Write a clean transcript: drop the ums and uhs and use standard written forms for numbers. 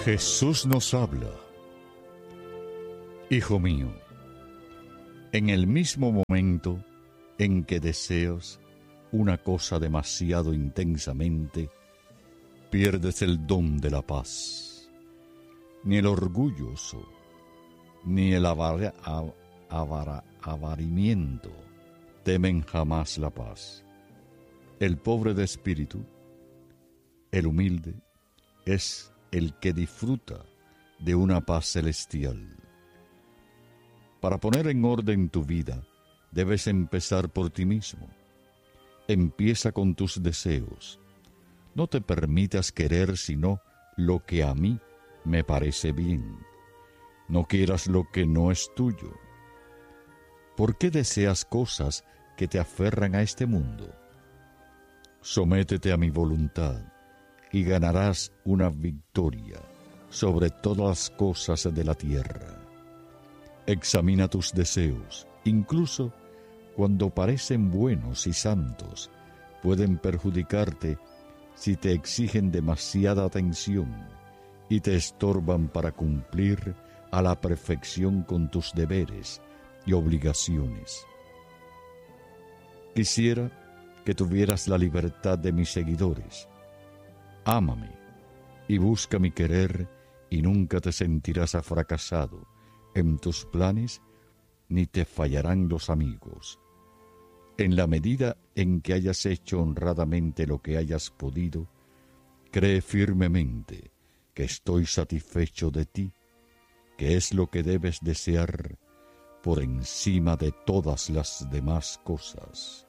Jesús nos habla. Hijo mío, en el mismo momento en que deseas una cosa demasiado intensamente, pierdes el don de la paz. Ni el orgulloso, ni el avarimiento temen jamás la paz. El pobre de espíritu, el humilde, es el que disfruta de una paz celestial. Para poner en orden tu vida, debes empezar por ti mismo. Empieza con tus deseos. No te permitas querer sino lo que a mí me parece bien. No quieras lo que no es tuyo. ¿Por qué deseas cosas que te aferran a este mundo? Sométete a mi voluntad y ganarás una victoria sobre todas las cosas de la tierra. Examina tus deseos, incluso cuando parecen buenos y santos, pueden perjudicarte si te exigen demasiada atención y te estorban para cumplir a la perfección con tus deberes y obligaciones. Quisiera que tuvieras la libertad de mis seguidores. Ámame y busca mi querer y nunca te sentirás fracasado en tus planes ni te fallarán los amigos. En la medida en que hayas hecho honradamente lo que hayas podido, cree firmemente que estoy satisfecho de ti, que es lo que debes desear por encima de todas las demás cosas.